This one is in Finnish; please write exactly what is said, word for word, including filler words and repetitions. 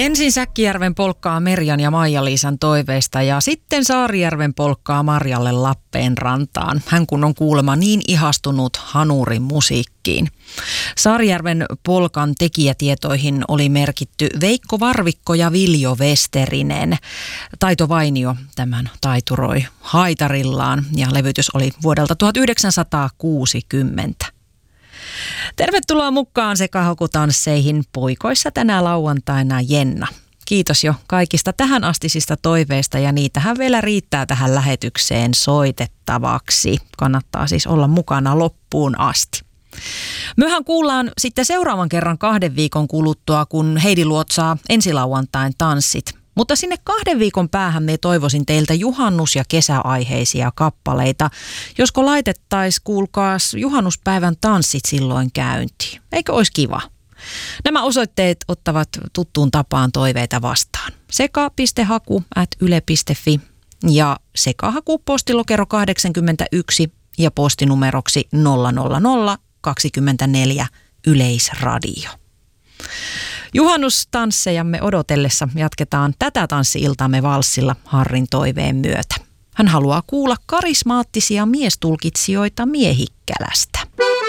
Ensin Säkkijärven polkkaa Merjan ja Maija-Liisan toiveista ja sitten Saarijärven polkkaa Marjalle Lappeenrantaan. Hän kun on kuulemma niin ihastunut hanurin musiikkiin. Saarijärven polkan tekijätietoihin oli merkitty Veikko Varvikko ja Viljo Westerinen. Taito Vainio tämän taituroi haitarillaan ja levytys oli vuodelta tuhatyhdeksänsataakuusikymmentä. Tervetuloa mukaan sekahakutansseihin poikoissa tänä lauantaina Jenna. Kiitos jo kaikista tähän astisista toiveista ja niitähän vielä riittää tähän lähetykseen soitettavaksi. Kannattaa siis olla mukana loppuun asti. Myöhän kuullaan sitten seuraavan kerran kahden viikon kuluttua, kun Heidi luotsaa ensilauantain tanssit. Mutta sinne kahden viikon päähän me toivoisin teiltä juhannus- ja kesäaiheisia kappaleita. Josko laitettaisiin, kuulkaas, juhannuspäivän tanssit silloin käyntiin. Eikö olisi kiva? Nämä osoitteet ottavat tuttuun tapaan toiveita vastaan. seka.haku at yle piste fi ja sekahaku postilokero kahdeksankymmentäyksi ja postinumeroksi nolla nolla nolla kaksikymmentäneljä Yleisradio. Juhannustanssejamme odotellessa jatketaan tätä tanssi-iltaamme valssilla Harrin toiveen myötä. Hän haluaa kuulla karismaattisia miestulkitsijoita Miehikkälästä.